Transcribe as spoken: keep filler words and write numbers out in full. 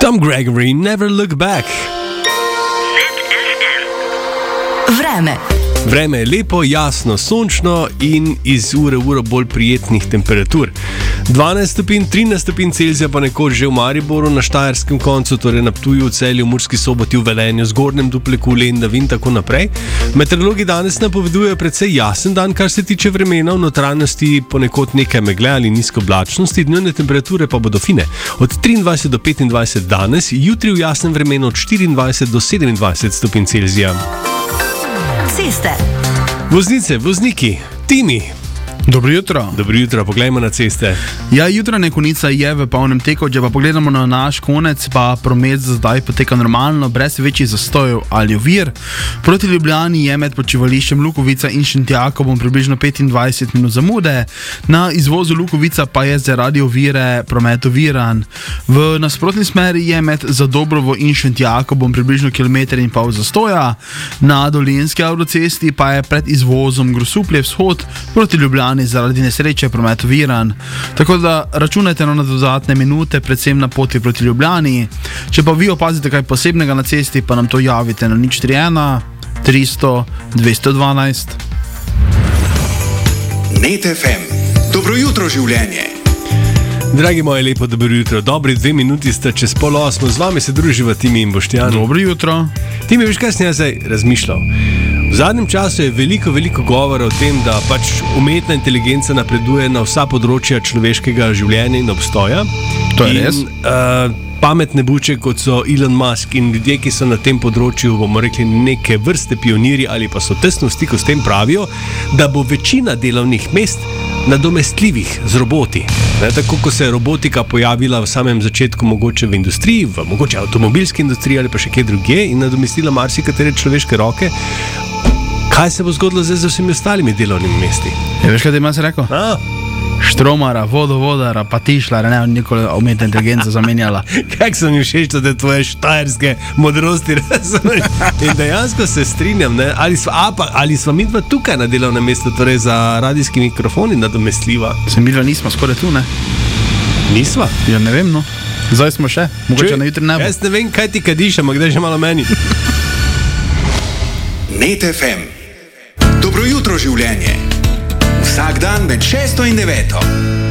Tom Gregory, Never Look Back. Vreme. Vreme je lepo, jasno, sončno in iz ure v uro bolj prijetnih temperatur. dvanajst stopinj, trinajst stopinj Celzija pa nekoč že v Mariboru, na Štajerskem koncu, torej na Ptuju, v Celju, Murski Soboti, v Velenju, Zgornjem Dupleku, Lendavi in tako naprej. Meteorologi danes napovedujejo precej jasen dan, kar se tiče vremena, v notranjosti ponekod nekaj megle ali nizko oblačnosti, dnevne temperature pa bodo fine. Od triindvajset do petindvajset danes, jutri v jasnem vremenu od štiriindvajset do sedemindvajset stopinj Celzija. Ceste. Voznice, vozniki, Timi. Dobro jutro. Dobro jutro, poglejmo na ceste. Ja, jutranja konica je v polnem teku, če pa pogledamo na naš konec, pa promet za zdaj poteka normalno, brez večjih zastojev ali ovir. Proti Ljubljani je med počivališčem Lukovica in Šentjakobom približno petindvajset minut zamude, na izvozu Lukovica pa je zaradi ovire promet oviran. V nasprotni smeri je med Zadobrovo in Šentjakobom približno kilometer in pol zastoja, na Dolenjski avtocesti pa je pred izvozom Grosuplje vzhod proti Ljubljani zaradi nesreče promet oviran. Tako da računajte na dodatne minute, predvsem na poti proti Ljubljani. Če pa vi opazite kaj posebnega na cesti, pa nam to javite na nič tri ena tristo dvesto dvanajst. Net ef em. Dobro jutro, življenje. Dragi moji, lepo dobro jutro. Dobri dve minuti sta čez pol osmo. Z vami se druživa Timi in Boštjan. Dobro jutro. Timi, veš kaj sem jaz zdaj razmišljal? V zadnjem času je veliko, veliko govora o tem, da pač umetna inteligenca napreduje na vsa področja človeškega življenja in obstoja. To je in, res. Uh, pametne buče, kot so Elon Musk in ljudje, ki so na tem področju, bomo rekli, neke vrste pionirji ali pa so tesno v stiku s tem, pravijo, da bo večina delovnih mest nadomestljivih z roboti. Ne, tako kot se je robotika pojavila v samem začetku mogoče v industriji, v mogoče avtomobilski industriji ali pa še kje drugje in nadomestila marsikatere človeške roke. Kaj se bo zgodilo zdaj z vsemi ostalimi delovnimi mesti? Je, veš, kaj ti imaš rekel? A? Štromara, vodovodara, pa tišlara, ne, nikoli umetna inteligenca zamenjala. Kako so mi všeč, da tvoje štajerske modrosti razumeš? In dejansko se strinjam, ne? Ali sva, a, pa, ali sva midva tukaj na delovnem mestu, torej za radijski mikrofoni nadomestljiva? Se midva nismo skoraj tu, ne? Nisva? Ja, ne vem, no. Zdaj smo še, mogoče na jutri ne bo. Jaz ne vem, kaj ti kadiš, ampak daj že malo meni. Net ef em. Dobro jutro, življenje. Vsak dan med šesto in deveto.